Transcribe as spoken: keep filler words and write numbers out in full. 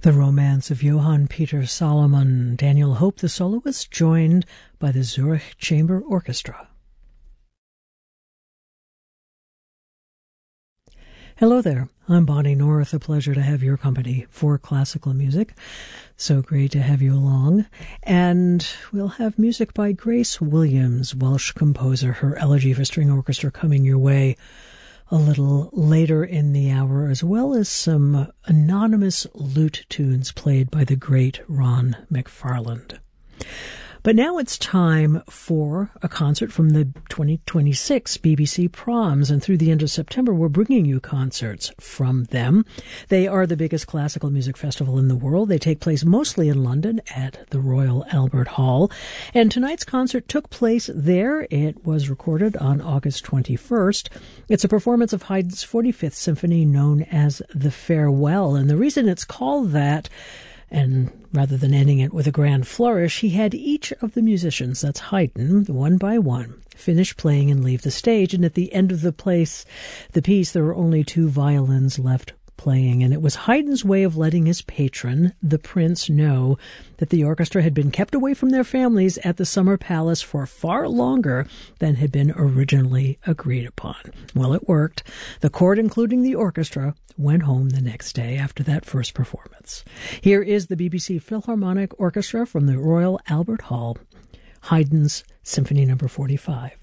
The Romance of Johann Peter Salomon, Daniel Hope the soloist, joined by the Zurich Chamber Orchestra. Hello there, I'm Bonnie North. A pleasure to have your company for classical music. So great to have you along. And we'll have music by Grace Williams, Welsh composer, her Elegy for String Orchestra coming your way a little later in the hour, as well as some anonymous lute tunes played by the great Ron McFarland. But now it's time for a concert from the twenty twenty-six B B C Proms, and through the end of September, we're bringing you concerts from them. They are the biggest classical music festival in the world. They take place mostly in London at the Royal Albert Hall, and tonight's concert took place there. It was recorded on August twenty-first. It's a performance of Haydn's forty-fifth Symphony known as The Farewell, and the reason it's called that, and rather than ending it with a grand flourish, he had each of the musicians, that's Haydn, one by one, finish playing and leave the stage. And at the end of the place, the piece, there were only two violins left playing. And it was Haydn's way of letting his patron, the prince, know that the orchestra had been kept away from their families at the Summer Palace for far longer than had been originally agreed upon. Well, it worked. The court, including the orchestra, went home the next day after that first performance. Here is the B B C Philharmonic Orchestra from the Royal Albert Hall, Haydn's Symphony Number forty-five.